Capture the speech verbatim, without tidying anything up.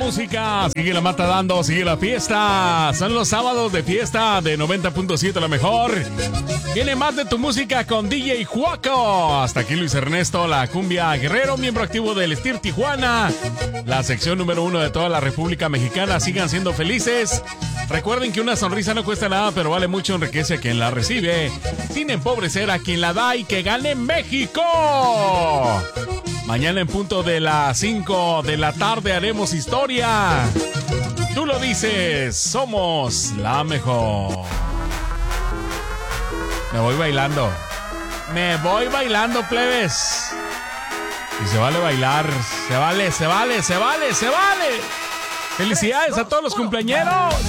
música, sigue la mata dando, sigue la fiesta. Son los sábados de fiesta de noventa punto siete, la mejor. Viene más de tu música con D J Juaco. Hasta aquí Luis Ernesto, la cumbia guerrero, miembro activo del Estir Tijuana, la sección número uno de toda la República Mexicana. Sigan siendo felices. Recuerden que una sonrisa no cuesta nada, pero vale mucho, enriquece a quien la recibe, sin empobrecer a quien la da, y que gane México. Mañana en punto de las cinco de la tarde haremos historia. Tú lo dices, somos la mejor. Me voy bailando. Me voy bailando, plebes. Y se vale bailar. Se vale, se vale, se vale, se vale. Felicidades a todos los cumpleañeros.